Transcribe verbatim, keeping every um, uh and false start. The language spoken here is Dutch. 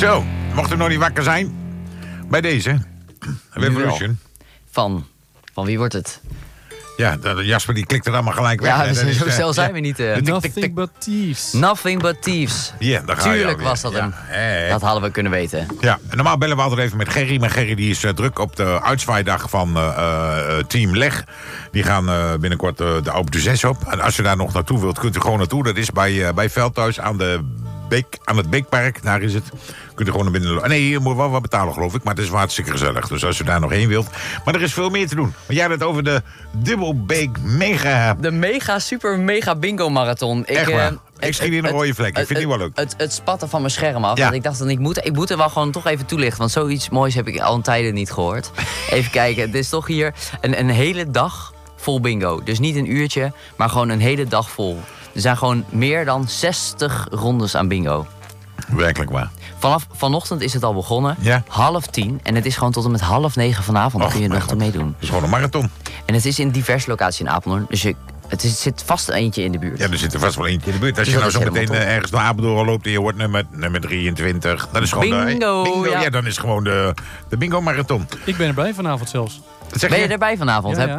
Zo, mocht u nog niet wakker zijn, bij deze Revolution. Van, van wie wordt het? Ja, de, Jasper die klikt er allemaal gelijk weg. Ja, hè. dus Dat zo is, snel uh, zijn ja. we niet. Uh. Nothing but thieves. Nothing but thieves. Ja, daar ga je Tuurlijk alweer. was dat ja. hem. Hey. Dat hadden we kunnen weten. Ja, en normaal bellen we altijd even met Gerry. Maar Gerry die is uh, druk op de uitzwaaidag van uh, uh, Team Leg. Die gaan uh, binnenkort uh, de Alpe d'Huez op. En als u daar nog naartoe wilt, kunt u gewoon naartoe. Dat is bij, uh, bij Veldhuis aan, de Beek, aan het Beekpark. Daar is het. Kunt u gewoon naar binnen. Nee, je moet wel wat betalen, geloof ik. Maar het is wel hartstikke gezellig. Dus als u daar nog heen wilt. Maar er is veel meer te doen. Want jij had het over de Dubbelbeek Mega. De mega, super, mega bingo marathon. Ik, Echt waar? Uh, Ik schiet hier een rode vlek. Ik vind die wel leuk. Het, het spatte van mijn scherm af. Ja. Want ik dacht dat ik moet, ik moet er wel gewoon toch even toelichten. Want zoiets moois heb ik al een tijden niet gehoord. Even kijken. Het is toch hier een, een hele dag vol bingo. Dus niet een uurtje, maar gewoon een hele dag vol. Er zijn gewoon meer dan zestig rondes aan bingo. Werkelijk waar. Vanaf vanochtend is het al begonnen. Ja. Half tien. En het is gewoon tot en met half negen vanavond. Dan kun je Och, nog te mijn meedoen. Het is gewoon een marathon. En het is in diverse locaties in Apeldoorn. Dus je, het is, zit vast eentje in de buurt. Ja, er zit er vast wel eentje in de buurt. Als Dus je dat nou is zo meteen helemaal uh, ergens door Apeldoorn loopt en je wordt nummer, nummer drieëntwintig. Dan is gewoon Bingo, de, bingo ja. ja. Dan is gewoon de, de bingo marathon. Ik ben erbij vanavond zelfs. Wat zeg Ben je? je erbij vanavond? Ja, Heb- ja.